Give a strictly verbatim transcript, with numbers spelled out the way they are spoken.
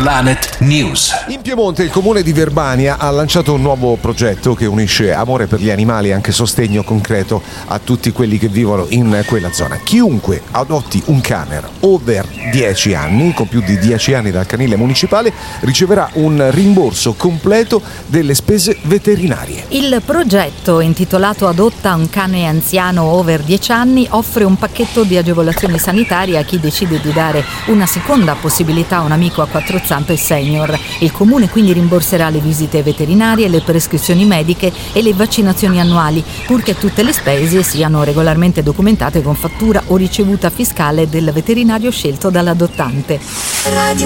Planet News. In Piemonte il comune di Verbania ha lanciato un nuovo progetto che unisce amore per gli animali e anche sostegno concreto a tutti quelli che vivono in quella zona. Chiunque adotti un cane over dieci anni, con più di dieci anni dal canile municipale, riceverà un rimborso completo delle spese veterinarie. Il progetto, intitolato Adotta un cane anziano over dieci anni, offre un pacchetto di agevolazioni sanitarie a chi decide di dare una seconda possibilità a un amico a quattro zampe senior. Il comune quindi rimborserà le visite veterinarie, le prescrizioni mediche e le vaccinazioni annuali, purché tutte le spese siano regolarmente documentate con fattura o ricevuta fiscale del veterinario scelto dall'adottante. Radio